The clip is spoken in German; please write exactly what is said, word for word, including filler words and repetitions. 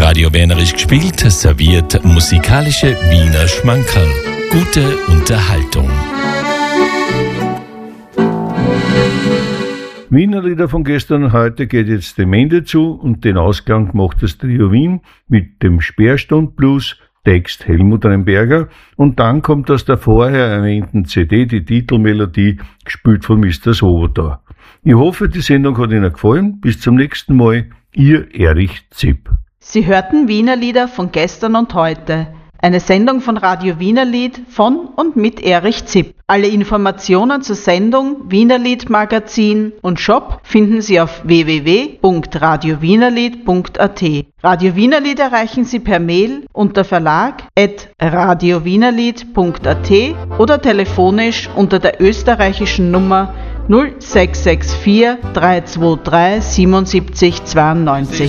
Radio Wienerisch gespielt, serviert musikalische Wiener Schmankerl. Gute Unterhaltung. Wiener Lieder von gestern und heute geht jetzt dem Ende zu und den Ausgang macht das Trio Wien mit dem Sperrstund-Blues, Text Helmut Reinberger, und dann kommt aus der vorher erwähnten C D die Titelmelodie, gespielt von Mister Svoboda. Ich hoffe, die Sendung hat Ihnen gefallen. Bis zum nächsten Mal. Ihr Erich Zipp. Sie hörten Wiener Lieder von gestern und heute. Eine Sendung von Radio Wienerlied von und mit Erich Zipp. Alle Informationen zur Sendung, Wienerlied Magazin und Shop finden Sie auf w w w punkt radio wienerlied punkt a t. Radio Wienerlied erreichen Sie per Mail unter verlag at radio wienerlied punkt a t oder telefonisch unter der österreichischen Nummer null sechs sechs vier drei zwei drei sieben sieben zwei zwei.